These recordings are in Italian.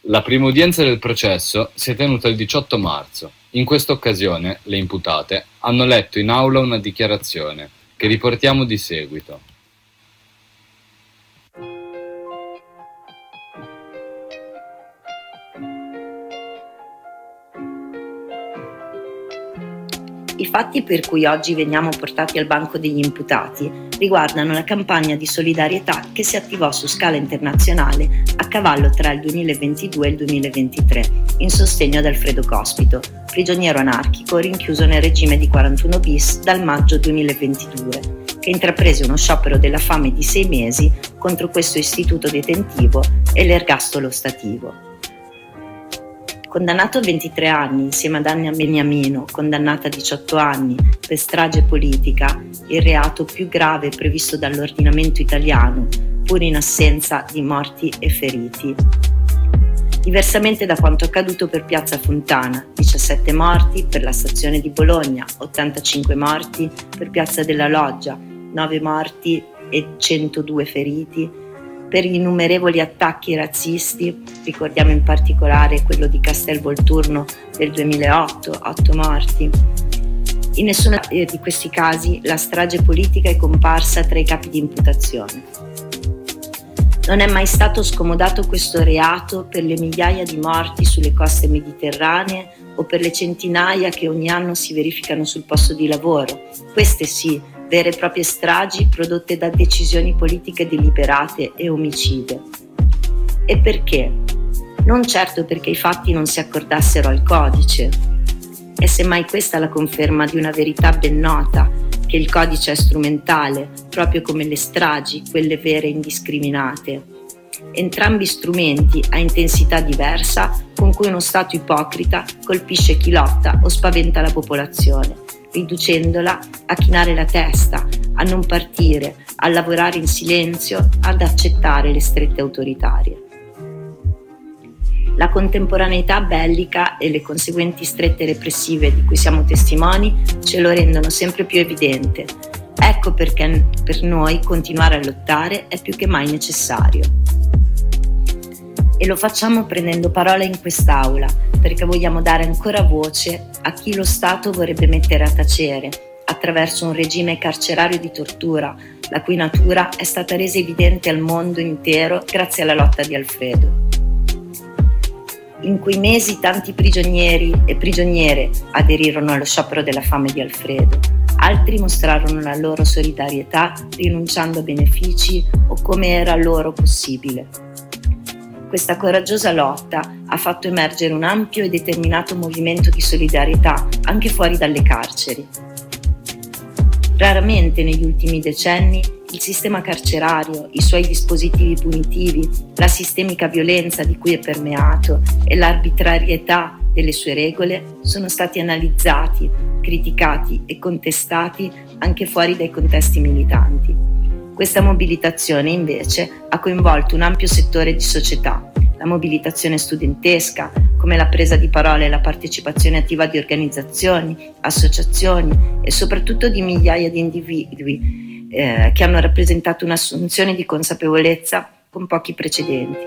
La prima udienza del processo si è tenuta il 18 marzo. In questa occasione le imputate hanno letto in aula una dichiarazione che riportiamo di seguito. I fatti per cui oggi veniamo portati al banco degli imputati riguardano la campagna di solidarietà che si attivò su scala internazionale a cavallo tra il 2022 e il 2023 in sostegno ad Alfredo Cospito, prigioniero anarchico rinchiuso nel regime di 41 bis dal maggio 2022, che intraprese uno sciopero della fame di 6 mesi contro questo istituto detentivo e l'ergastolo stativo. Condannato a 23 anni insieme ad Anna Beniamino, condannata a 18 anni per strage politica, il reato più grave previsto dall'ordinamento italiano, pur in assenza di morti e feriti. Diversamente da quanto accaduto per Piazza Fontana, 17 morti, per la stazione di Bologna, 85 morti, per Piazza della Loggia, 9 morti e 102 feriti, per gli innumerevoli attacchi razzisti, ricordiamo in particolare quello di Castelvolturno del 2008, 8 morti. In nessuno di questi casi la strage politica è comparsa tra i capi di imputazione. Non è mai stato scomodato questo reato per le migliaia di morti sulle coste mediterranee o per le centinaia che ogni anno si verificano sul posto di lavoro. Queste sì, vere e proprie stragi prodotte da decisioni politiche deliberate e omicide. E perché? Non certo perché i fatti non si accordassero al codice. È semmai questa la conferma di una verità ben nota, che il codice è strumentale, proprio come le stragi, quelle vere e indiscriminate. Entrambi strumenti a intensità diversa con cui uno Stato ipocrita colpisce chi lotta o spaventa la popolazione, riducendola a chinare la testa, a non partire, a lavorare in silenzio, ad accettare le strette autoritarie. La contemporaneità bellica e le conseguenti strette repressive di cui siamo testimoni ce lo rendono sempre più evidente. Ecco perché per noi continuare a lottare è più che mai necessario. E lo facciamo prendendo parola in quest'aula, perché vogliamo dare ancora voce a chi lo Stato vorrebbe mettere a tacere, attraverso un regime carcerario di tortura, la cui natura è stata resa evidente al mondo intero grazie alla lotta di Alfredo. In quei mesi tanti prigionieri e prigioniere aderirono allo sciopero della fame di Alfredo, altri mostrarono la loro solidarietà rinunciando a benefici o come era loro possibile. Questa coraggiosa lotta ha fatto emergere un ampio e determinato movimento di solidarietà anche fuori dalle carceri. Raramente negli ultimi decenni il sistema carcerario, i suoi dispositivi punitivi, la sistemica violenza di cui è permeato e l'arbitrarietà delle sue regole sono stati analizzati, criticati e contestati anche fuori dai contesti militanti. Questa mobilitazione invece ha coinvolto un ampio settore di società, la mobilitazione studentesca, come la presa di parola e la partecipazione attiva di organizzazioni, associazioni e soprattutto di migliaia di individui che hanno rappresentato un'assunzione di consapevolezza con pochi precedenti.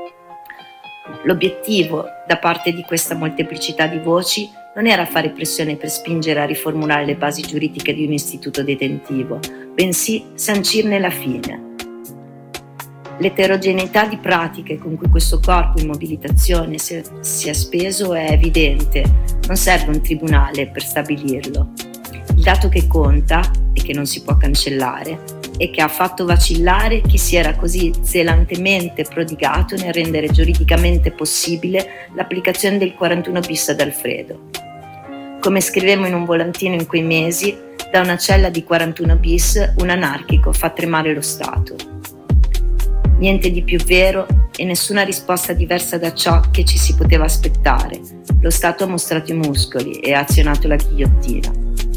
L'obiettivo, da parte di questa molteplicità di voci, non era fare pressione per spingere a riformulare le basi giuridiche di un istituto detentivo, bensì sancirne la fine. L'eterogeneità di pratiche con cui questo corpo in mobilitazione si è speso è evidente, non serve un tribunale per stabilirlo. Il dato che conta, e che non si può cancellare, è che ha fatto vacillare chi si era così zelantemente prodigato nel rendere giuridicamente possibile l'applicazione del 41 bis ad Alfredo. Come scrivemmo in un volantino in quei mesi, da una cella di 41 bis un anarchico fa tremare lo Stato. Niente di più vero e nessuna risposta diversa da ciò che ci si poteva aspettare. Lo Stato ha mostrato i muscoli e ha azionato la ghigliottina.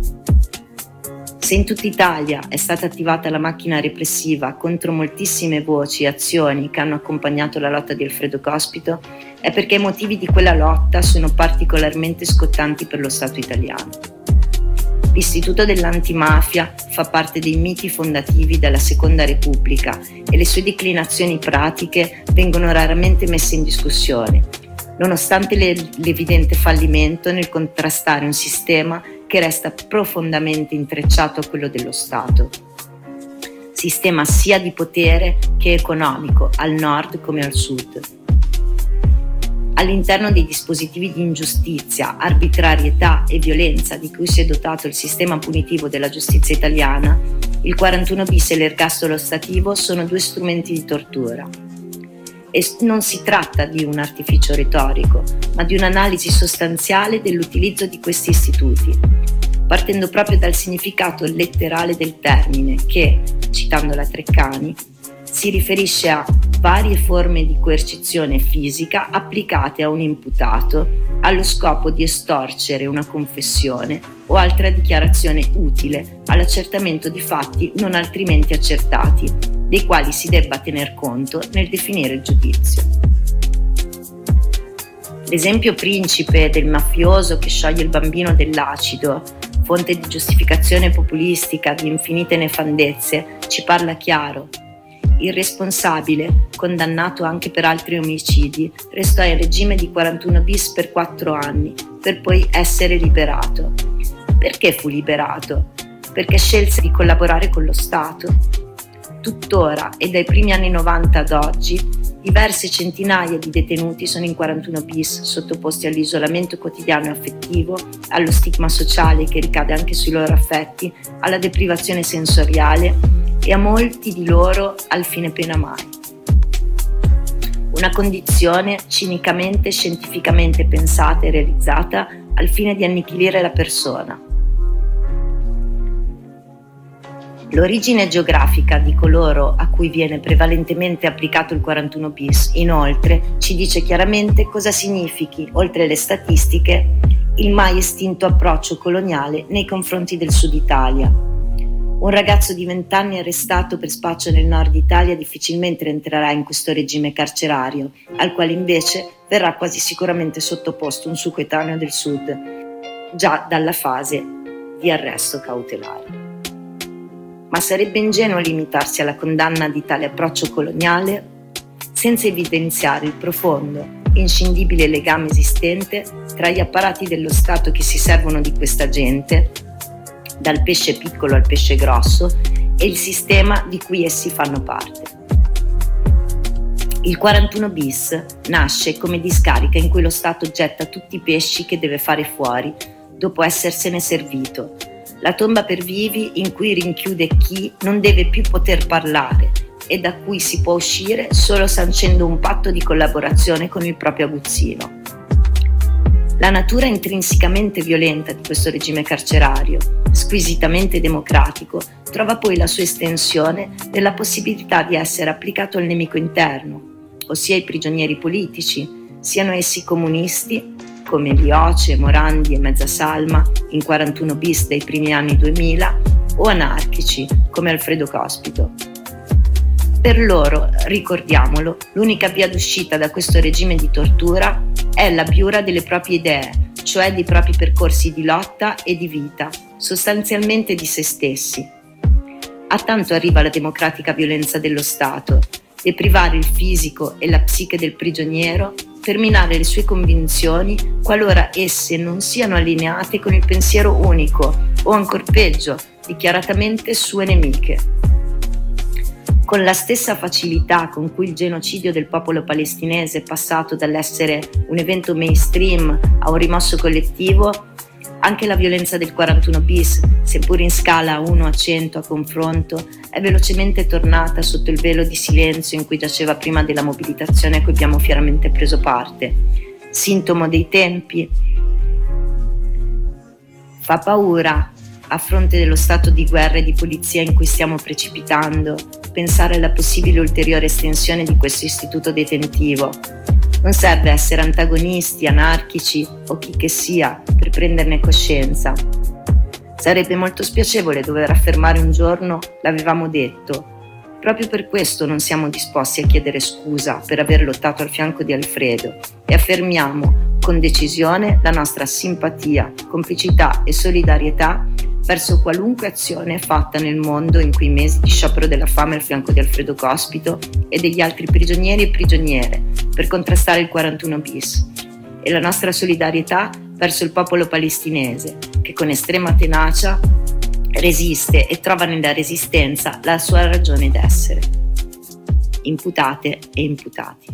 Se in tutta Italia è stata attivata la macchina repressiva contro moltissime voci e azioni che hanno accompagnato la lotta di Alfredo Cospito, è perché i motivi di quella lotta sono particolarmente scottanti per lo Stato italiano. L'Istituto dell'Antimafia fa parte dei miti fondativi della Seconda Repubblica e le sue declinazioni pratiche vengono raramente messe in discussione, nonostante l'evidente fallimento nel contrastare un sistema che resta profondamente intrecciato a quello dello Stato. Sistema sia di potere che economico, al nord come al sud. All'interno dei dispositivi di ingiustizia, arbitrarietà e violenza di cui si è dotato il sistema punitivo della giustizia italiana, il 41 bis e l'ergastolo ostativo sono due strumenti di tortura. E non si tratta di un artificio retorico, ma di un'analisi sostanziale dell'utilizzo di questi istituti, partendo proprio dal significato letterale del termine che, citando la Treccani, si riferisce a varie forme di coercizione fisica applicate a un imputato allo scopo di estorcere una confessione o altra dichiarazione utile all'accertamento di fatti non altrimenti accertati, dei quali si debba tener conto nel definire il giudizio. L'esempio principe del mafioso che scioglie il bambino dell'acido, fonte di giustificazione populistica di infinite nefandezze, ci parla chiaro. Il responsabile, condannato anche per altri omicidi, restò in regime di 41 bis per 4 anni, per poi essere liberato. Perché fu liberato? Perché scelse di collaborare con lo Stato. Tuttora e dai primi anni 90 ad oggi, diverse centinaia di detenuti sono in 41 bis, sottoposti all'isolamento quotidiano e affettivo, allo stigma sociale che ricade anche sui loro affetti, alla deprivazione sensoriale e a molti di loro al fine pena mai. Una condizione cinicamente e scientificamente pensata e realizzata al fine di annichilire la persona. L'origine geografica di coloro a cui viene prevalentemente applicato il 41 bis, inoltre, ci dice chiaramente cosa significhi, oltre le statistiche, il mai estinto approccio coloniale nei confronti del Sud Italia. Un ragazzo di 20 anni arrestato per spaccio nel Nord Italia difficilmente entrerà in questo regime carcerario, al quale invece verrà quasi sicuramente sottoposto un suo coetaneo del Sud, già dalla fase di arresto cautelare. Ma sarebbe ingenuo limitarsi alla condanna di tale approccio coloniale senza evidenziare il profondo, inscindibile legame esistente tra gli apparati dello Stato che si servono di questa gente, dal pesce piccolo al pesce grosso, e il sistema di cui essi fanno parte. Il 41 bis nasce come discarica in cui lo Stato getta tutti i pesci che deve fare fuori dopo essersene servito, la tomba per vivi in cui rinchiude chi non deve più poter parlare e da cui si può uscire solo sancendo un patto di collaborazione con il proprio aguzzino. La natura intrinsecamente violenta di questo regime carcerario, squisitamente democratico, trova poi la sua estensione nella possibilità di essere applicato al nemico interno, ossia ai prigionieri politici, siano essi comunisti, come Lioce, Morandi e Mezzasalma in 41 bis dei primi anni 2000, o anarchici, come Alfredo Cospito. Per loro, ricordiamolo, l'unica via d'uscita da questo regime di tortura è l'abbiura delle proprie idee, cioè dei propri percorsi di lotta e di vita, sostanzialmente di se stessi. A tanto arriva la democratica violenza dello Stato, deprivare il fisico e la psiche del prigioniero per minare le sue convinzioni qualora esse non siano allineate con il pensiero unico o, ancor peggio, dichiaratamente sue nemiche. Con la stessa facilità con cui il genocidio del popolo palestinese è passato dall'essere un evento mainstream a un rimosso collettivo, anche la violenza del 41 bis, seppur in scala 1 a 100 a confronto, è velocemente tornata sotto il velo di silenzio in cui giaceva prima della mobilitazione a cui abbiamo fieramente preso parte. Sintomo dei tempi? Fa paura, a fronte dello stato di guerra e di polizia in cui stiamo precipitando, pensare alla possibile ulteriore estensione di questo istituto detentivo. Non serve essere antagonisti, anarchici o chi che sia per prenderne coscienza. Sarebbe molto spiacevole dover affermare un giorno «l'avevamo detto». Proprio per questo non siamo disposti a chiedere scusa per aver lottato al fianco di Alfredo e affermiamo con decisione la nostra simpatia, complicità e solidarietà verso qualunque azione fatta nel mondo in quei mesi di sciopero della fame al fianco di Alfredo Cospito e degli altri prigionieri e prigioniere per contrastare il 41 bis, e la nostra solidarietà verso il popolo palestinese che con estrema tenacia resiste e trova nella resistenza la sua ragione d'essere. Imputate e imputati.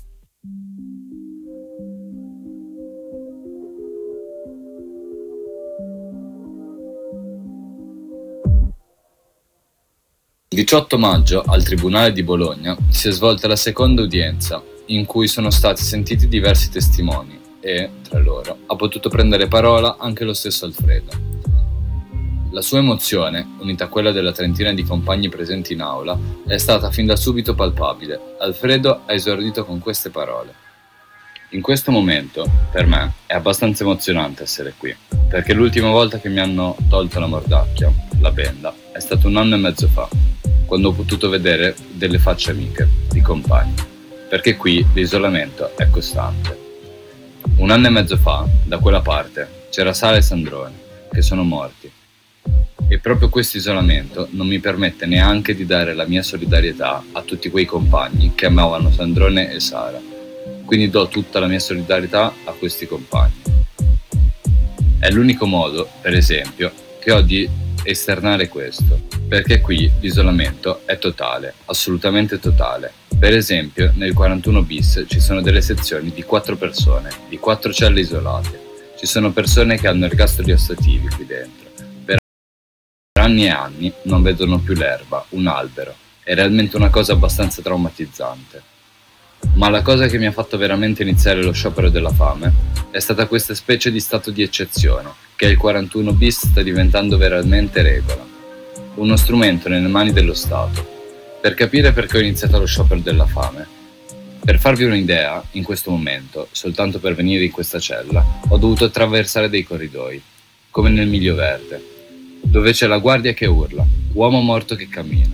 Il 18 maggio al Tribunale di Bologna si è svolta la seconda udienza in cui sono stati sentiti diversi testimoni e, tra loro, ha potuto prendere parola anche lo stesso Alfredo. La sua emozione, unita a quella della trentina di compagni presenti in aula, è stata fin da subito palpabile. Alfredo ha esordito con queste parole. In questo momento, per me, è abbastanza emozionante essere qui, perché l'ultima volta che mi hanno tolto la mordacchia, la benda, è stato 1 anno e mezzo fa, quando ho potuto vedere delle facce amiche, di compagni, perché qui l'isolamento è costante. 1 anno e mezzo fa, da quella parte, c'era Sara e Sandrone, che sono morti. E proprio questo isolamento non mi permette neanche di dare la mia solidarietà a tutti quei compagni che amavano Sandrone e Sara. Quindi do tutta la mia solidarietà a questi compagni. È l'unico modo, per esempio, che ho di esternare questo, perché qui l'isolamento è totale, assolutamente totale. Per esempio, nel 41 bis ci sono delle sezioni di 4 persone, di 4 celle isolate. Ci sono persone che hanno ergastoli ostativi qui dentro. Per anni e anni non vedono più l'erba, un albero. È realmente una cosa abbastanza traumatizzante. Ma la cosa che mi ha fatto veramente iniziare lo sciopero della fame è stata questa specie di stato di eccezione, che il 41 bis sta diventando veramente regola. Uno strumento nelle mani dello Stato. Per capire perché ho iniziato lo sciopero della fame. Per farvi un'idea, in questo momento, soltanto per venire in questa cella, ho dovuto attraversare dei corridoi, come nel Miglio Verde, dove c'è la guardia che urla, uomo morto che cammina.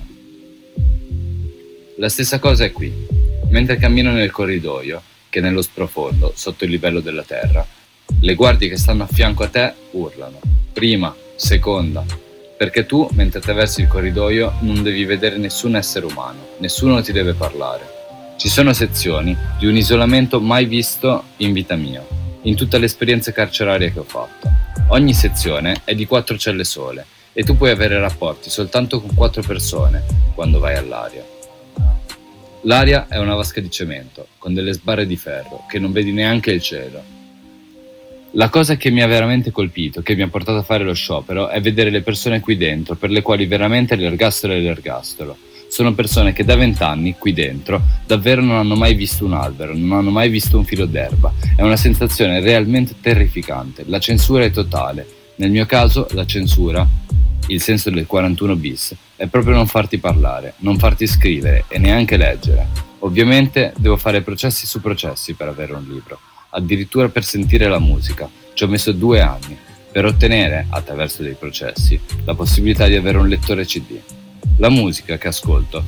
La stessa cosa è qui. Mentre cammino nel corridoio, che è nello sprofondo, sotto il livello della terra, le guardie che stanno a fianco a te urlano. Prima, seconda, perché tu, mentre attraversi il corridoio, non devi vedere nessun essere umano, nessuno ti deve parlare. Ci sono sezioni di un isolamento mai visto in vita mia, in tutte le esperienze carcerarie che ho fatto. Ogni sezione è di 4 celle sole e tu puoi avere rapporti soltanto con 4 persone quando vai all'aria. L'aria è una vasca di cemento, con delle sbarre di ferro, che non vedi neanche il cielo. La cosa che mi ha veramente colpito, che mi ha portato a fare lo sciopero, è vedere le persone qui dentro, per le quali veramente l'ergastolo è l'ergastolo. Sono persone che da 20 anni, qui dentro, davvero non hanno mai visto un albero, non hanno mai visto un filo d'erba. È una sensazione realmente terrificante. La censura è totale. Nel mio caso, la censura, il senso del 41 bis, è proprio non farti parlare, non farti scrivere e neanche leggere. Ovviamente devo fare processi su processi per avere un libro, addirittura per sentire la musica. Ci ho messo 2 anni per ottenere, attraverso dei processi, la possibilità di avere un lettore CD. La musica che ascolto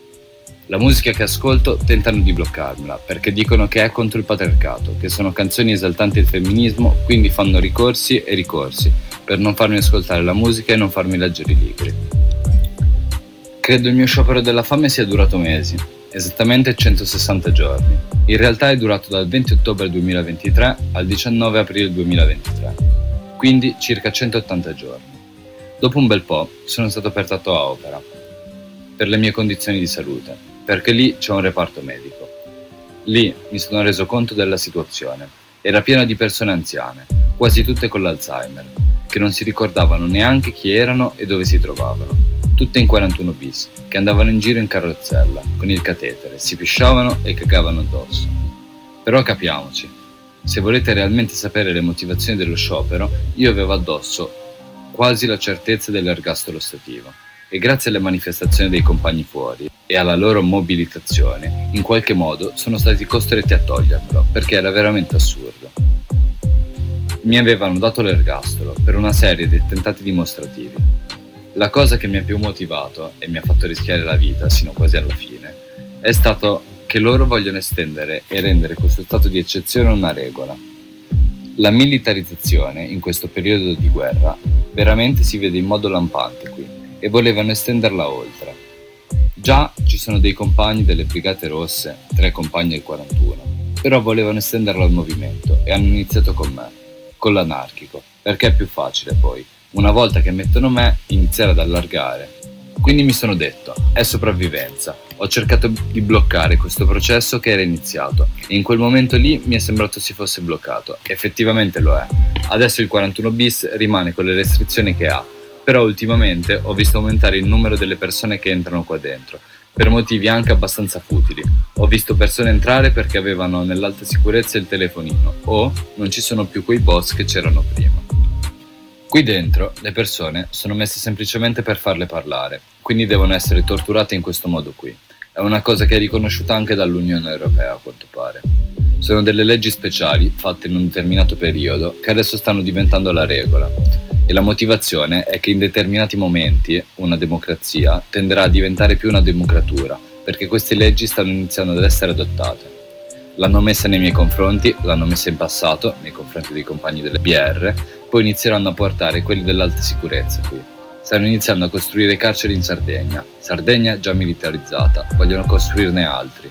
tentano di bloccarmela perché dicono che è contro il patriarcato, che sono canzoni esaltanti il femminismo, quindi fanno ricorsi e ricorsi per non farmi ascoltare la musica e non farmi leggere i libri. Credo il mio sciopero della fame sia durato mesi, esattamente 160 giorni. In realtà è durato dal 20 ottobre 2023 al 19 aprile 2023, quindi circa 180 giorni. Dopo un bel po' sono stato portato a opera per le mie condizioni di salute, perché lì c'è un reparto medico. Lì mi sono reso conto della situazione. Era piena di persone anziane, quasi tutte con l'Alzheimer, che non si ricordavano neanche chi erano e dove si trovavano. Tutte in 41 bis, che andavano in giro in carrozzella, con il catetere, si pisciavano e cagavano addosso. Però capiamoci, se volete realmente sapere le motivazioni dello sciopero, io avevo addosso quasi la certezza dell'ergastolo ostativo e grazie alle manifestazioni dei compagni fuori e alla loro mobilitazione, in qualche modo sono stati costretti a togliermelo, perché era veramente assurdo. Mi avevano dato l'ergastolo per una serie di attentati dimostrativi. La cosa che mi ha più motivato e mi ha fatto rischiare la vita sino quasi alla fine è stato che loro vogliono estendere e rendere questo stato di eccezione una regola. La militarizzazione in questo periodo di guerra veramente si vede in modo lampante qui e volevano estenderla oltre. Già ci sono dei compagni delle Brigate Rosse, 3 compagni del 41, però volevano estenderla al movimento e hanno iniziato con me, con l'anarchico, perché è più facile poi, una volta che mettono me, iniziare ad allargare. Quindi mi sono detto, è sopravvivenza. Ho cercato di bloccare questo processo che era iniziato e in quel momento lì mi è sembrato si fosse bloccato. Effettivamente lo è. Adesso il 41 bis rimane con le restrizioni che ha, però ultimamente ho visto aumentare il numero delle persone che entrano qua dentro, per motivi anche abbastanza futili. Ho visto persone entrare perché avevano nell'alta sicurezza il telefonino o non ci sono più quei boss che c'erano prima. Qui dentro le persone sono messe semplicemente per farle parlare, quindi devono essere torturate in questo modo qui. È una cosa che è riconosciuta anche dall'Unione Europea, a quanto pare. Sono delle leggi speciali fatte in un determinato periodo che adesso stanno diventando la regola. E la motivazione è che in determinati momenti una democrazia tenderà a diventare più una democratura, perché queste leggi stanno iniziando ad essere adottate. L'hanno messa nei miei confronti, l'hanno messa in passato, nei confronti dei compagni delle BR, poi inizieranno a portare quelli dell'alta sicurezza qui. Stanno iniziando a costruire carceri in Sardegna. Sardegna già militarizzata, vogliono costruirne altri.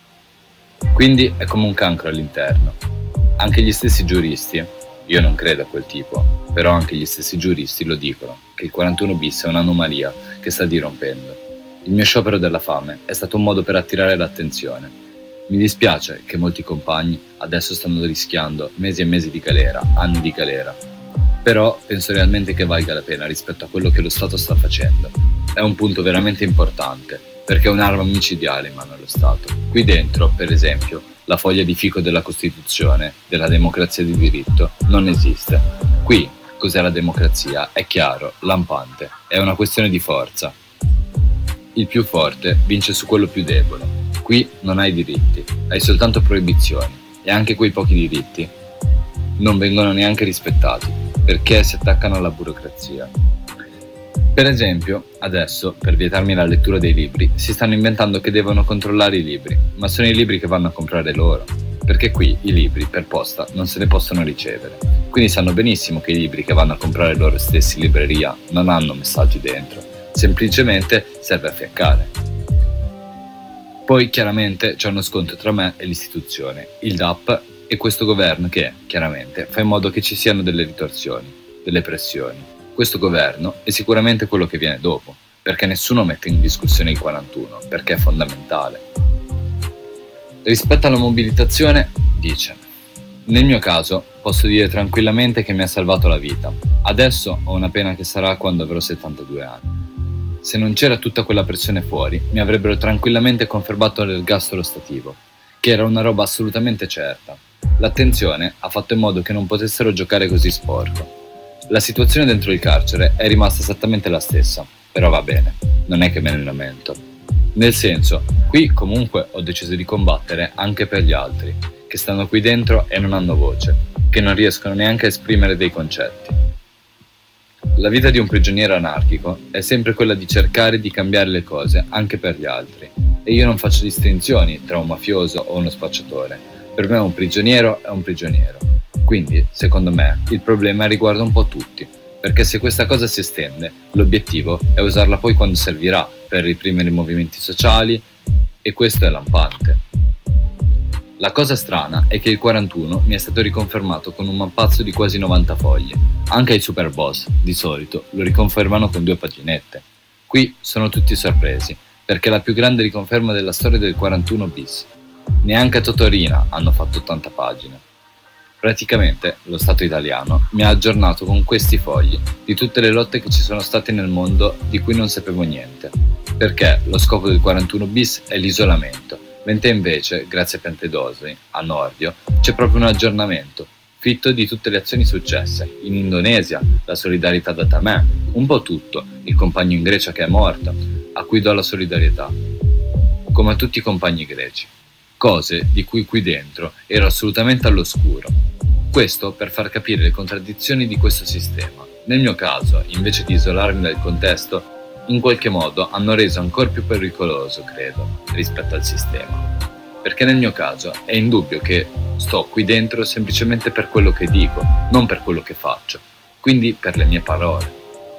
Quindi è come un cancro all'interno. Anche gli stessi giuristi, io non credo a quel tipo, però anche gli stessi giuristi lo dicono, che il 41 bis è un'anomalia che sta dirompendo. Il mio sciopero della fame è stato un modo per attirare l'attenzione. Mi dispiace che molti compagni adesso stanno rischiando mesi e mesi di galera, anni di galera. Però penso realmente che valga la pena rispetto a quello che lo Stato sta facendo. È un punto veramente importante, perché è un'arma micidiale in mano allo Stato. Qui dentro, per esempio, la foglia di fico della Costituzione, della democrazia di diritto, non esiste. Qui, cos'è la democrazia? È chiaro, lampante, è una questione di forza. Il più forte vince su quello più debole. Qui non hai diritti, hai soltanto proibizioni, e anche quei pochi diritti non vengono neanche rispettati, perché si attaccano alla burocrazia. Per esempio, adesso, per vietarmi la lettura dei libri, si stanno inventando che devono controllare i libri, ma sono i libri che vanno a comprare loro, perché qui i libri per posta non se ne possono ricevere. Quindi sanno benissimo che i libri che vanno a comprare loro stessi in libreria non hanno messaggi dentro, semplicemente serve a fiaccare. Poi chiaramente c'è uno scontro tra me e l'istituzione, il DAP e questo governo che, chiaramente, fa in modo che ci siano delle ritorsioni, delle pressioni. Questo governo è sicuramente quello che viene dopo, perché nessuno mette in discussione il 41, perché è fondamentale. Rispetto alla mobilitazione, dice: nel mio caso posso dire tranquillamente che mi ha salvato la vita. Adesso ho una pena che sarà quando avrò 72 anni. Se non c'era tutta quella pressione fuori, mi avrebbero tranquillamente confermato l'ergastolo stativo, che era una roba assolutamente certa. L'attenzione ha fatto in modo che non potessero giocare così sporco. La situazione dentro il carcere è rimasta esattamente la stessa, però va bene, non è che me ne lamento. Nel senso, qui comunque ho deciso di combattere anche per gli altri, che stanno qui dentro e non hanno voce, che non riescono neanche a esprimere dei concetti. La vita di un prigioniero anarchico è sempre quella di cercare di cambiare le cose anche per gli altri, e io non faccio distinzioni tra un mafioso o uno spacciatore. Per me un prigioniero è un prigioniero. Quindi, secondo me, il problema riguarda un po' tutti, perché se questa cosa si estende, l'obiettivo è usarla poi quando servirà per reprimere i movimenti sociali, e questo è lampante. La cosa strana è che il 41 mi è stato riconfermato con un mappazzo di quasi 90 foglie. Anche i super boss, di solito, lo riconfermano con 2 paginette. Qui sono tutti sorpresi, perché è la più grande riconferma della storia del 41 bis. Neanche a Totorina hanno fatto 80 pagine. Praticamente, lo Stato italiano mi ha aggiornato con questi fogli di tutte le lotte che ci sono state nel mondo di cui non sapevo niente, perché lo scopo del 41 bis è l'isolamento, mentre invece, grazie a Piantedosi, a Nordio, c'è proprio un aggiornamento, fitto di tutte le azioni successe, in Indonesia, la solidarietà data a me, un po' tutto, il compagno in Grecia che è morto, a cui do la solidarietà, come a tutti i compagni greci. Cose di cui qui dentro ero assolutamente all'oscuro. Questo per far capire le contraddizioni di questo sistema. Nel mio caso, invece di isolarmi dal contesto, in qualche modo hanno reso ancora più pericoloso, credo, rispetto al sistema. Perché nel mio caso è indubbio che sto qui dentro semplicemente per quello che dico, non per quello che faccio, quindi per le mie parole.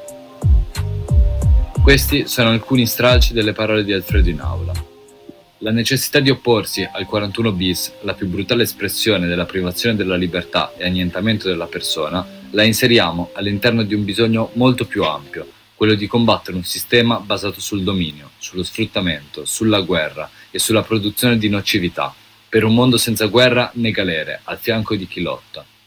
Questi sono alcuni stralci delle parole di Alfredo in aula. La necessità di opporsi al 41 bis, la più brutale espressione della privazione della libertà e annientamento della persona, la inseriamo all'interno di un bisogno molto più ampio, quello di combattere un sistema basato sul dominio, sullo sfruttamento, sulla guerra e sulla produzione di nocività, per un mondo senza guerra né galere, al fianco di chi lotta.